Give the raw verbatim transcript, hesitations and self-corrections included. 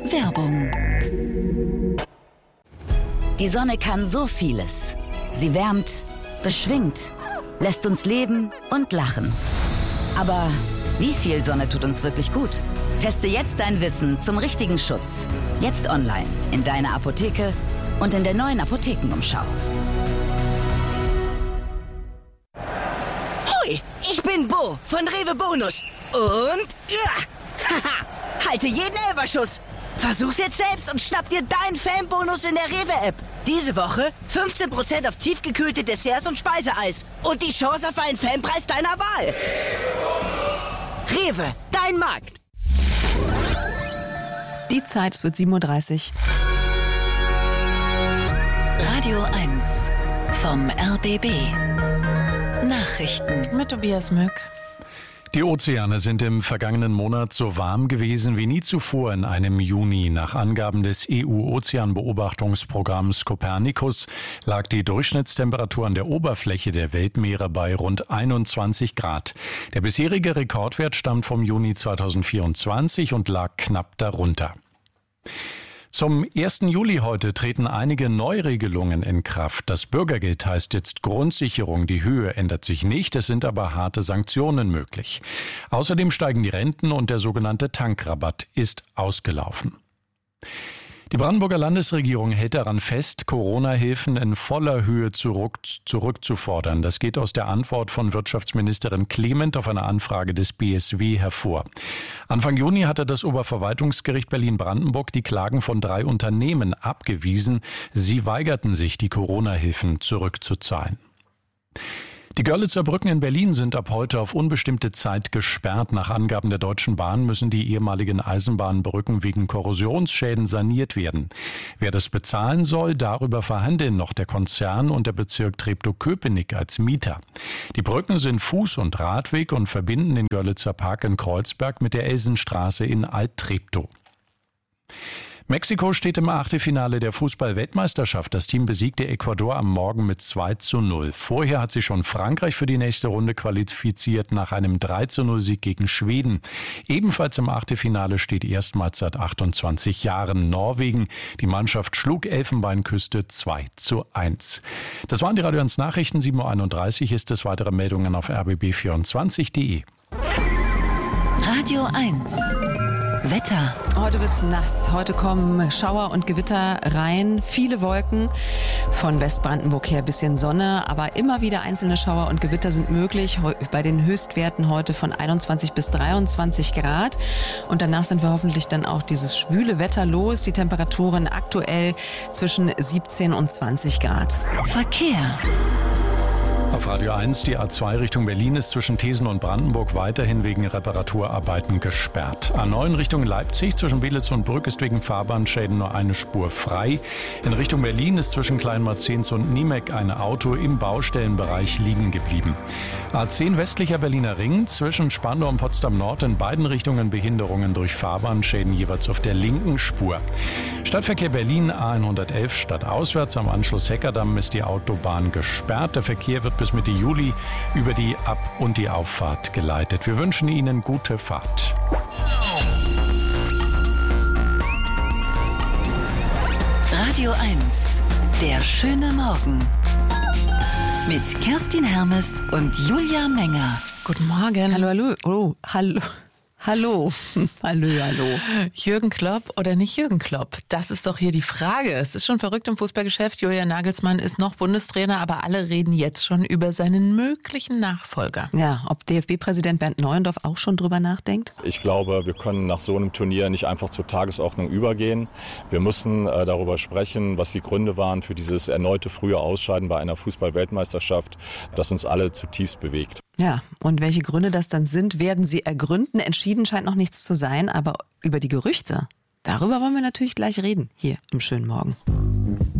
Werbung. Die Sonne kann so vieles. Sie wärmt, beschwingt, lässt uns leben und lachen. Aber wie viel Sonne tut uns wirklich gut? Teste jetzt dein Wissen zum richtigen Schutz. Jetzt online, in deiner Apotheke und in der neuen Apothekenumschau. Hui, ich bin Bo von Rewe Bonus. Und ja, haha, halte jeden Elferschuss. Versuch's jetzt selbst und schnapp dir deinen Fanbonus in der Rewe-App. Diese Woche fünfzehn Prozent auf tiefgekühlte Desserts und Speiseeis. Und die Chance auf einen Fanpreis deiner Wahl. Rewe, dein Markt. Die Zeit, es wird sieben Uhr dreißig. Radio eins vom R B B. Nachrichten Mit Tobias Mück. Die Ozeane sind im vergangenen Monat so warm gewesen wie nie zuvor in einem Juni. Nach Angaben des E U-Ozeanbeobachtungsprogramms Copernicus lag die Durchschnittstemperatur an der Oberfläche der Weltmeere bei rund einundzwanzig Grad. Der bisherige Rekordwert stammt vom Juni zweitausendvierundzwanzig und lag knapp darunter. Zum ersten Juli heute treten einige Neuregelungen in Kraft. Das Bürgergeld heißt jetzt Grundsicherung. Die Höhe ändert sich nicht, es sind aber harte Sanktionen möglich. Außerdem steigen die Renten und der sogenannte Tankrabatt ist ausgelaufen. Die Brandenburger Landesregierung hält daran fest, Corona-Hilfen in voller Höhe zurück, zurückzufordern. Das geht aus der Antwort von Wirtschaftsministerin Clement auf eine Anfrage des B S W hervor. Anfang Juni hatte das Oberverwaltungsgericht Berlin-Brandenburg die Klagen von drei Unternehmen abgewiesen. Sie weigerten sich, die Corona-Hilfen zurückzuzahlen. Die Görlitzer Brücken in Berlin sind ab heute auf unbestimmte Zeit gesperrt. Nach Angaben der Deutschen Bahn müssen die ehemaligen Eisenbahnbrücken wegen Korrosionsschäden saniert werden. Wer das bezahlen soll, darüber verhandeln noch der Konzern und der Bezirk Treptow-Köpenick als Mieter. Die Brücken sind Fuß- und Radweg und verbinden den Görlitzer Park in Kreuzberg mit der Elsenstraße in Alt-Treptow. Mexiko steht im Achtelfinale der Fußball-Weltmeisterschaft. Das Team besiegte Ecuador am Morgen mit zwei zu null. Vorher hat sich schon Frankreich für die nächste Runde qualifiziert nach einem drei zu null Sieg gegen Schweden. Ebenfalls im Achtelfinale steht erstmals seit achtundzwanzig Jahren Norwegen. Die Mannschaft schlug Elfenbeinküste zwei zu eins. Das waren die Radio eins Nachrichten. sieben Uhr einunddreißig ist es. Weitere Meldungen auf r b b vierundzwanzig punkt de. Radio eins Wetter. Heute wird's nass. Heute kommen Schauer und Gewitter rein. Viele Wolken. Von Westbrandenburg her bisschen Sonne, aber immer wieder einzelne Schauer und Gewitter sind möglich. Bei den Höchstwerten heute von einundzwanzig bis dreiundzwanzig Grad. Und danach sind wir hoffentlich dann auch dieses schwüle Wetter los. Die Temperaturen aktuell zwischen siebzehn und zwanzig Grad. Verkehr. Auf Radio eins, die A zwei Richtung Berlin ist zwischen Thesen und Brandenburg weiterhin wegen Reparaturarbeiten gesperrt. A neun Richtung Leipzig zwischen Belitz und Brück ist wegen Fahrbahnschäden nur eine Spur frei. In Richtung Berlin ist zwischen Kleinmarzens und Niemek ein Auto im Baustellenbereich liegen geblieben. A zehn westlicher Berliner Ring zwischen Spandau und Potsdam Nord in beiden Richtungen Behinderungen durch Fahrbahnschäden jeweils auf der linken Spur. Stadtverkehr Berlin A hundertelf stadtauswärts am Anschluss Heckerdamm ist die Autobahn gesperrt. Der Verkehr wird bis Mitte Juli über die Ab- und die Auffahrt geleitet. Wir wünschen Ihnen gute Fahrt. Radio eins, der schöne Morgen. Mit Kerstin Hermes und Julia Menger. Guten Morgen. Hallo, hallo. Oh, hallo. Hallo. Hallo, hallo. Jürgen Klopp oder nicht Jürgen Klopp? Das ist doch hier die Frage. Es ist schon verrückt im Fußballgeschäft. Julian Nagelsmann ist noch Bundestrainer, aber alle reden jetzt schon über seinen möglichen Nachfolger. Ja, ob D F B-Präsident Bernd Neuendorf auch schon drüber nachdenkt? Ich glaube, wir können nach so einem Turnier nicht einfach zur Tagesordnung übergehen. Wir müssen äh, darüber sprechen, was die Gründe waren für dieses erneute frühe Ausscheiden bei einer Fußball-Weltmeisterschaft, das uns alle zutiefst bewegt. Ja, und welche Gründe das dann sind, werden sie ergründen. Entschieden scheint noch nichts zu sein, aber über die Gerüchte, darüber wollen wir natürlich gleich reden, hier im schönen Morgen.